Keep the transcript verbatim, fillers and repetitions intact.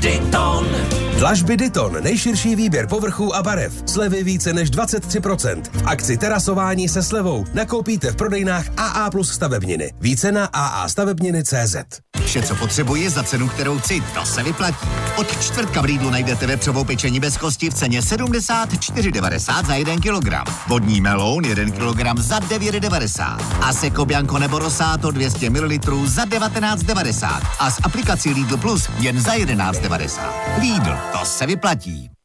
Dyton. Dlažby Dyton, nejširší výběr povrchů a barev. Slevy více než dvacet tři procent. V akci terasování se slevou nakoupíte v prodejnách á á plus stavebniny. Více na á á stavebniny tečka cé zet. Vše, co potřebuji za cenu, kterou chci, to se vyplatí. Od čtvrtka v Lidlu najdete vepřovou pečení bez kosti v ceně sedmdesát čtyři devadesát za jeden kilogram. Vodní meloun jeden kilogram za devět devadesát. A Seko Bianco nebo Rosato dvě stě mililitrů za devatenáct devadesát. A s aplikací Lidl Plus jen za jedenáct devadesát. Lidl, to se vyplatí.